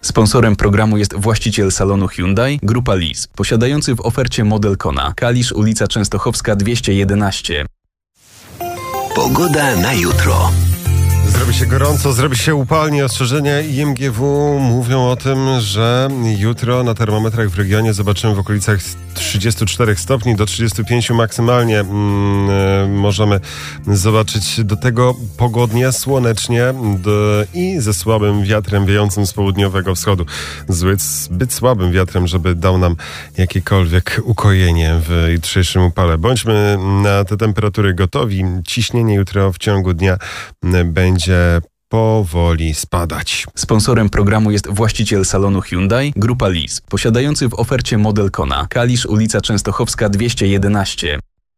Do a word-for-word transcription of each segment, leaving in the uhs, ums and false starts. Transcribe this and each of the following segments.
Sponsorem programu jest właściciel salonu Hyundai, Grupa Lease, posiadający w ofercie model Kona. Kalisz, ulica Częstochowska dwieście jedenaście. Pogoda na jutro. Zrobi się gorąco, zrobi się upalnie. Ostrzeżenia I M G W mówią o tym, że jutro na termometrach w regionie zobaczymy w okolicach trzydziestu czterech stopni do trzydziestu pięciu maksymalnie. Mm, możemy zobaczyć do tego pogodnie, słonecznie do, i ze słabym wiatrem wiejącym z południowego wschodu. Zły, zbyt słabym wiatrem, żeby dał nam jakiekolwiek ukojenie w jutrzejszym upale. Bądźmy na te temperatury gotowi. Ciśnienie jutro w ciągu dnia będzie powoli spadać. Sponsorem programu jest właściciel salonu Hyundai, Grupa Lease, posiadający w ofercie model Kona. Kalisz, ulica Częstochowska dwieście jedenaście.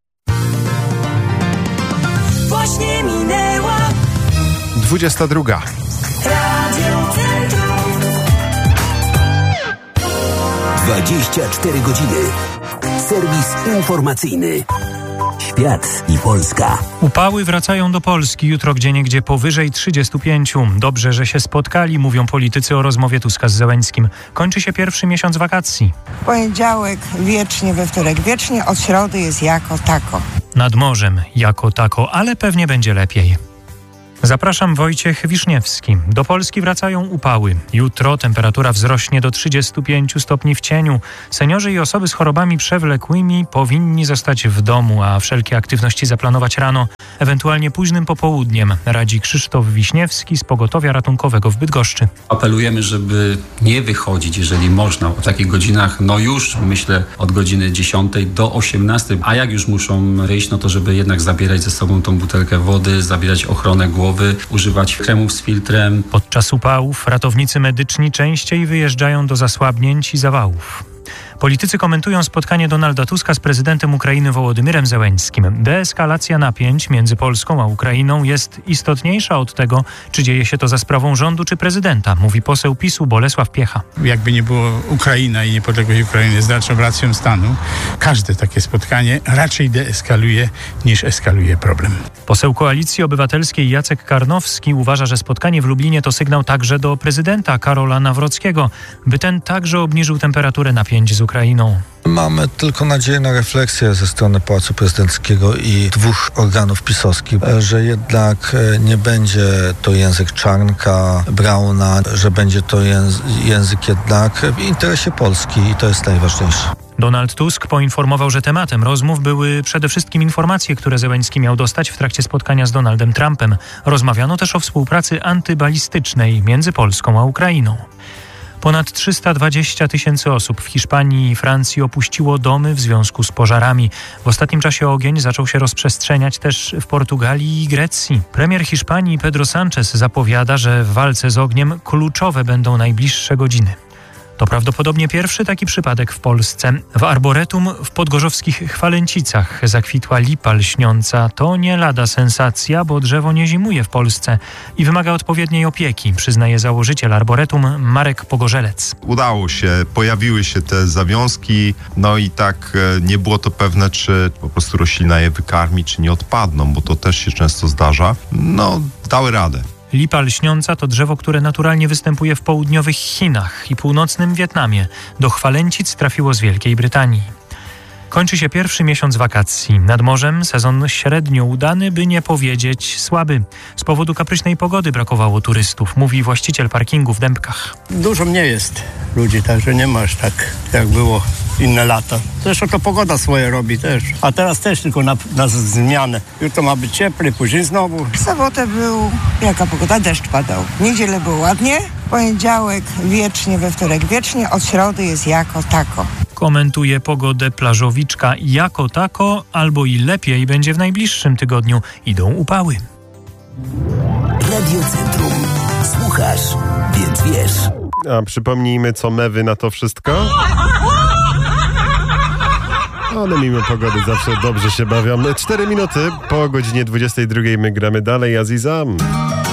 Właśnie minęła dwudziesta druga. Radio Centrum. dwadzieścia cztery godziny. Serwis informacyjny. Świat i Polska. Upały wracają do Polski jutro gdzieniegdzie powyżej trzydziestu pięciu. Dobrze, że się spotkali, mówią politycy o rozmowie Tuska z Zełenskim. Kończy się pierwszy miesiąc wakacji. Poniedziałek wiecznie, we wtorek wiecznie, od środy jest jako tako. Nad morzem jako tako, ale pewnie będzie lepiej. Zapraszam, Wojciech Wiszniewski. Do Polski wracają upały. Jutro temperatura wzrośnie do trzydziestu pięciu stopni w cieniu. Seniorzy i osoby z chorobami przewlekłymi powinni zostać w domu, a wszelkie aktywności zaplanować rano, ewentualnie późnym popołudniem, radzi Krzysztof Wiśniewski z Pogotowia Ratunkowego w Bydgoszczy. Apelujemy, żeby nie wychodzić, jeżeli można, o takich godzinach, no już myślę od godziny dziesiątej do osiemnastej, a jak już muszą wyjść, no to żeby jednak zabierać ze sobą tą butelkę wody, zabierać ochronę głowy, używać kremów z filtrem. Podczas upałów ratownicy medyczni częściej wyjeżdżają do zasłabnięć i zawałów. Politycy komentują spotkanie Donalda Tuska z prezydentem Ukrainy Wołodymyrem Zełenskim. Deeskalacja napięć między Polską a Ukrainą jest istotniejsza od tego, czy dzieje się to za sprawą rządu czy prezydenta, mówi poseł PiSu Bolesław Piecha. Jakby nie było Ukraina i niepodległość Ukrainy jest dalszą racją stanu, każde takie spotkanie raczej deeskaluje niż eskaluje problem. Poseł Koalicji Obywatelskiej Jacek Karnowski uważa, że spotkanie w Lublinie to sygnał także do prezydenta Karola Nawrockiego, by ten także obniżył temperaturę napięć z Ukrainą. Mamy tylko nadzieję na refleksję ze strony Pałacu Prezydenckiego i dwóch organów pisowskich, że jednak nie będzie to język Czarnka, Brauna, że będzie to język jednak w interesie Polski i to jest najważniejsze. Donald Tusk poinformował, że tematem rozmów były przede wszystkim informacje, które Zełenski miał dostać w trakcie spotkania z Donaldem Trumpem. Rozmawiano też o współpracy antybalistycznej między Polską a Ukrainą. Ponad trzysta dwadzieścia tysięcy osób w Hiszpanii i Francji opuściło domy w związku z pożarami. W ostatnim czasie ogień zaczął się rozprzestrzeniać też w Portugalii i Grecji. Premier Hiszpanii Pedro Sánchez zapowiada, że w walce z ogniem kluczowe będą najbliższe godziny. To prawdopodobnie pierwszy taki przypadek w Polsce. W arboretum w podgorzowskich Chwalęcicach zakwitła lipa lśniąca. To nie lada sensacja, bo drzewo nie zimuje w Polsce i wymaga odpowiedniej opieki, przyznaje założyciel arboretum Marek Pogorzelec. Udało się, pojawiły się te zawiązki, no i tak nie było to pewne, czy po prostu roślina je wykarmi, czy nie odpadną, bo to też się często zdarza. No, dały radę. Lipa lśniąca to drzewo, które naturalnie występuje w południowych Chinach i północnym Wietnamie. Do Chwalęcic trafiło z Wielkiej Brytanii. Kończy się pierwszy miesiąc wakacji. Nad morzem sezon średnio udany, by nie powiedzieć słaby. Z powodu kapryśnej pogody brakowało turystów, mówi właściciel parkingu w Dębkach. Dużo mniej jest ludzi, także nie ma aż tak, jak było inne lata. Zresztą to pogoda swoje robi też. A teraz też tylko na, na zmianę. Jutro ma być cieplej, później znowu. W sobotę był, jaka pogoda? Deszcz padał. W niedzielę było ładnie. Poniedziałek wiecznie, we wtorek wiecznie, od środy jest jako tako. Komentuje pogodę plażowiczka jako tako, albo i lepiej będzie w najbliższym tygodniu. Idą upały. Radio Centrum. Słuchasz, więc wiesz. A przypomnijmy, co mewy na to wszystko? One mimo pogody zawsze dobrze się bawią. Cztery minuty po godzinie dwudziestej drugiej my gramy dalej, Azizam.